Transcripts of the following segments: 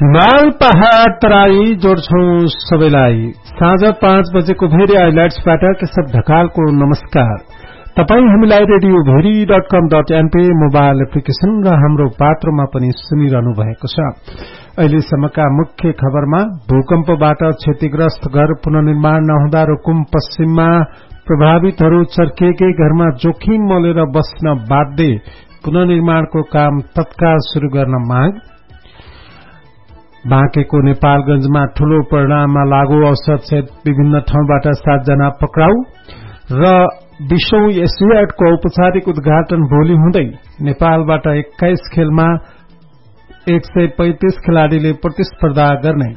हिमाल पहाड़ तराई जोड्छौं सबैलाई। साँझ 5 बजेको भेरी आइल्याट्सबाट केशव ढकालको नमस्कार। तपाई हामीलाई radioveri.com.np मोबाइल एप्लिकेशन र हाम्रो पात्रमा पनि सुनिरहनु भएको छ। अहिलेसम्मका मुख्य खबरमा भूकम्पबाट क्षतिग्रस्त घर पुनर्निर्माण नहुँदा रुकुम पश्चिममा प्रभावितहरू चर्किएकै घरमा जोखिम मोलेर बस्न बाध्य, पुनर्निर्माणको काम तत्काल शुरू गर्न माग। बाँकेको नेपालगंजमा ठूलो परिणाममा लागू औषध सहित विभिन्न ठाउँबाट 7 जना पक्राउ र 20औं एसियाडको औपचारिक उद्घाटन भोलि हुँदै नेपालबाट 21 खेलमा 135 खेलाड़ीले प्रतिस्पर्धा गर्ने।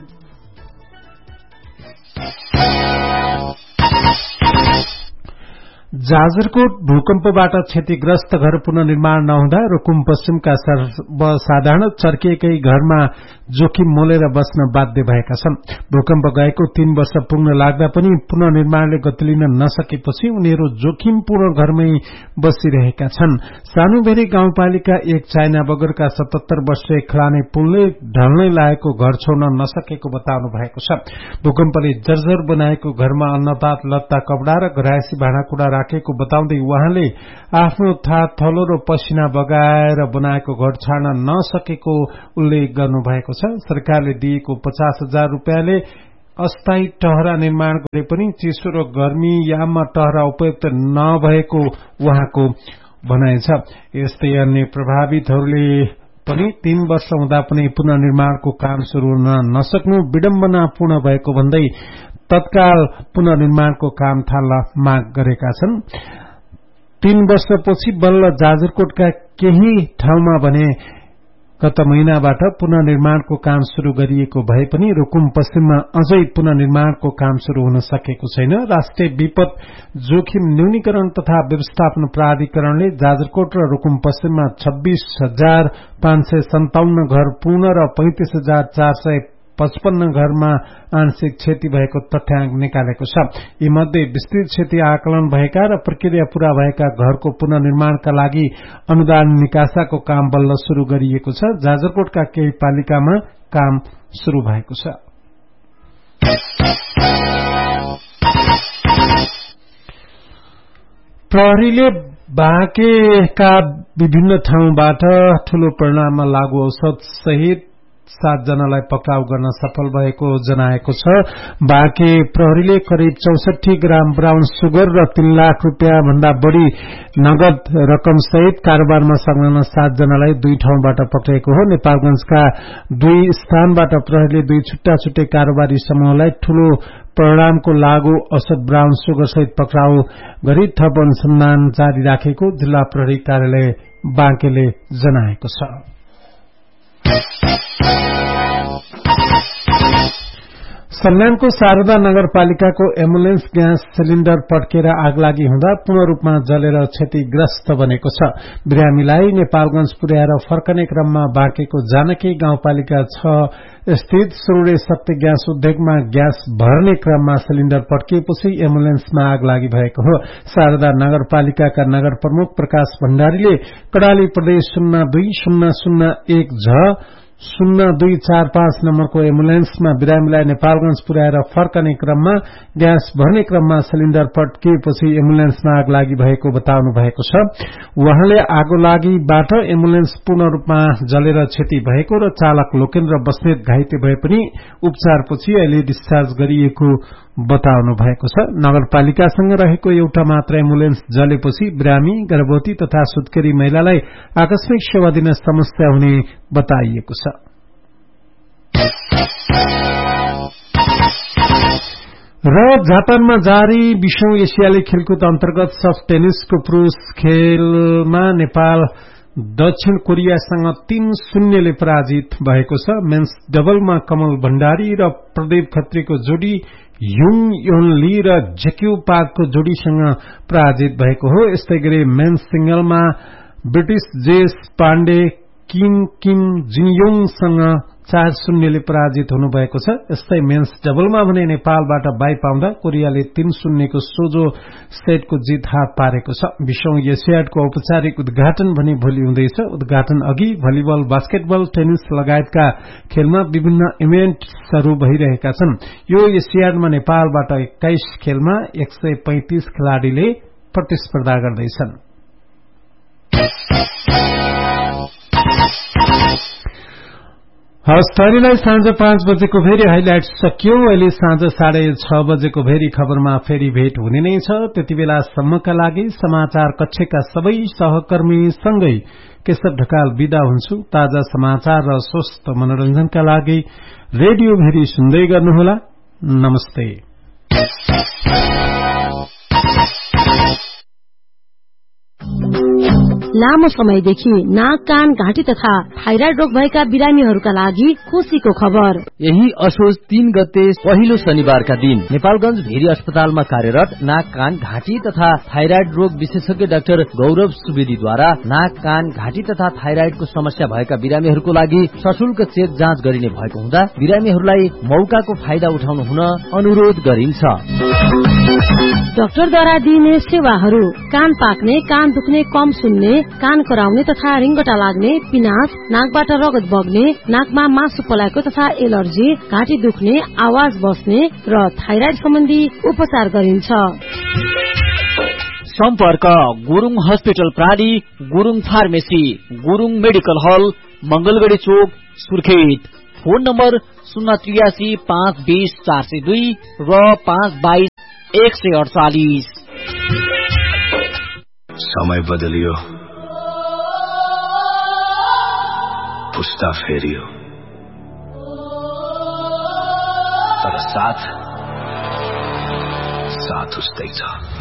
जाजरकोट भूकम्पबाट क्षतिग्रस्त घर पुनर्निर्माण नहुँदा रुकुम पश्चिमका सर्वसाधारण चर्किएकै घरमा जोखिम मोलेर बस्न बाध्य भएका छन्। भूकम्प गएको 3 वर्ष पुग्न लाग्दा पनि पुनर्निर्माणले गति लिन नसकेपछि उनीहरू जोखिमपूर्ण घरमै बसिरहेका छन्। सानुबेरी गाउँपालिका 1 चाइना बगरका 77 वर्षीय खलाने पुलले ढल्नै लागेको घर छोड्न नसकेको बताउनु भएको छ। भूकम्पले जर्जर बनाएको घरमा अन्नपात लत्ता कपडा र घरायसी भाँडाकुँडा राखेको बताउँदै उहाँले आफ्नो थाहा थलो र पसिना बगाएर बनाएको घर छाड्न नसकेको उल्लेख गर्नुभएको छ। सरकारले दिएको 50,000 रुपियाँले अस्थायी टहरा निर्माण गरे पनि चिसो र गर्मी याममा टहरा उपयुक्त नभएको उहाँको भनाइ छ। यस्तै अन्य प्रभावितहरूले पनि 3 वर्ष हुँदा पनि पुनर्निर्माणको काम शुरू हुन नसक्नु विडम्बनापूर्ण भएको भन्दै तत्काल पुनर्निर्माणको काम थाल्न माग गरेका छन्। 3 वर्षपछि बल्ल जाजरकोटका केही ठाउँमा भने गत महिनाबाट पुनर्निर्माणको काम शुरू गरिएको भए पनि रुकुम पश्चिममा अझै पुनर्निर्माणको काम शुरू हुन सकेको छैन। राष्ट्रिय विपद जोखिम न्यूनीकरण तथा व्यवस्थापन प्राधिकरणले जाजरकोट र रुकुम पश्चिममा 26,557 घर पूर्ण र 35,455 घरमा आंशिक क्षति भएको तथ्याङ्क निकालेको छ। यी मध्ये विस्तृत क्षति आकलन भएका र प्रक्रिया पूरा भएका घरको पुनर्निर्माणका लागि अनुदान निकासाको काम बल्ल शुरू गरिएको छ। जाजरकोटका केही पालिकामा काम शुरू भएको छ। प्रहरीले बाँकेका विभिन्न ठाउँबाट ठूलो परिणाममा लागू औषध सहित 7 जनालाई पक्राउ गर्न सफल भएको जनाएको छ। बाँके प्रहरीले करिब 64 ग्राम ब्राउन सुगर र 3 लाख रुपियाँ भन्दा बढ़ी नगद रकम सहित कारोबारमा संलग्न 7 जनालाई 2 ठाउँबाट पक्रेको हो। नेपालगंजका 2 स्थानबाट प्रहरीले 2 छुट्टा छुट्टै कारोबारी समूहलाई ठूलो परिणामको लागू औषध ब्राउन सुगर सहित पक्राउ गरी थप अनुसन्धान जारी राखेको जिल्ला प्रहरी कार्यालय बाँकेले जनाएको छ। सल्यानको शारदा नगरपालिकाको एम्बुलेन्स ग्यास सिलिण्डर पड्केर आगलागी हुँदा पूर्ण रूपमा जलेर क्षतिग्रस्त बनेको छ। बिरामीलाई नेपालगंज पुर्याएर फर्कने क्रममा बाँकेको जानकी गाउँपालिका 6 स्थित सुरुडे सत्य ग्यास उद्योगमा ग्यास भर्ने क्रममा सिलिण्डर पड्किएपछि एम्बुलेन्समा आगलागी भएको हो। शारदा नगरपालिकाका नगर प्रमुख प्रकाश भण्डारीले कडाली प्रदेश 020001 झ 0245 नम्बरको एम्बुलेन्समा बिरामीलाई नेपालगंज पुर्याएर फर्कने क्रममा ग्यास भर्ने क्रममा सिलिण्डर पड्किएपछि एम्बुलेन्समा आगलागी भएको बताउनु भएको छ। उहाँले आगोलागीबाट एम्बुलेन्स पूर्ण रूपमा जलेर क्षति भएको र चालक लोकेन्द्र बस्नेत घाइते भए पनि उपचारपछि अहिले डिस्चार्ज गरिएको बताउनु भएको छ। नगरपालिकासँग रहेको एउटा मात्र एम्बुलेन्स जलेपछि बिरामी, गर्भवती तथा सुत्केरी महिलालाई आकस्मिक सेवा दिन समस्या हुने बताइएको छ। र जापानमा जारी 20औं एसियाली खेलकुद अन्तर्गत सफ्ट टेनिसको पुरूष खेलमा नेपाल दक्षिण कोरियासँग 3-0 ले पराजित भएको छ। मेन्स डबलमा कमल भण्डारी र प्रदीप खत्रीको जोडी युङ योन ली र जेक्यू पार्कको जोडीसँग पराजित भएको हो। यस्तै गरी मेन्स सिंगलमा ब्रिटिश जेस पाण्डे किम जिनयोङसँग 4-0 ले पराजित हुनुभएको छ। यस्तै मेन्स डबलमा भने नेपालबाट बाई पाउँदा कोरियाले 3-0 को सोझो सेटको जित हात पारेको छ। 20औं एसियाडको औपचारिक उद्घाटन भने भोलि हुँदैछ। उद्घाटन अघि भलिबल, बास्केटबल, टेनिस लगायतका खेलमा विभिन्न इभेन्ट्सहरू भइरहेका छन्। यो एसियाडमा नेपालबाट 21 खेलमा 135 खेलाड़ीले प्रतिस्पर्धा गर्दैछन्। हवस्, तैँलाई साँझ 5 बजेको भेरी हाइलाइट सकियो। अहिले साँझ 6:30 बजेको भेरी खबरमा फेरि भेट हुने नै छ। त्यति बेलासम्मका लागि समाचार कक्षका सबै सहकर्मीसँगै केशव ढकाल बिदा हुन्छु। ताजा समाचार र स्वस्थ मनोरञ्जनका लागि रेडियो भेरी सुन्दै गर्नुहोला। नमस्ते। लामो समयदेखि नाक, कान, घाँटी तथा थाइराइड रोग भएका बिरामीहरूका लागि खुशीको खबर। यही असोज 3 गते पहिलो शनिबारका दिन नेपालगञ्ज भेरी अस्पतालमा कार्यरत नाक, कान, घाँटी तथा थाइराइड रोग विशेषज्ञ डाक्टर गौरव सुवेदीद्वारा नाक, कान, घाँटी तथा थाइराइडको समस्या भएका बिरामीहरूको लागि सशुल्क चेक जाँच गरिने भएको हुँदा बिरामीहरूलाई मौकाको फाइदा उठाउनु हुन अनुरोध गरिन्छ। डाक्टरद्वारा दिइने सेवाहरू: कान पाक्ने, कान दुख्ने, कम सुन्ने, कान कराउने तथा रिङ्गटा लाग्ने, पिनास, नाकबाट रगत बग्ने, नाकमा मासु पलाएको तथा एलर्जी, घाँटी दुख्ने, आवाज बस्ने र थाइराइड सम्बन्धी उपचार गरिन्छ। सम्पर्क: Gurung hospital प्राली, Gurung pharmacy, Gurung medical हल, मंगलगढ़ी चोक, सुर्खेत। फोन नम्बर 083 520 402 र 522 148। समय बदलियो, पुस्ता फेरियो, तर साथ उस्तै छ।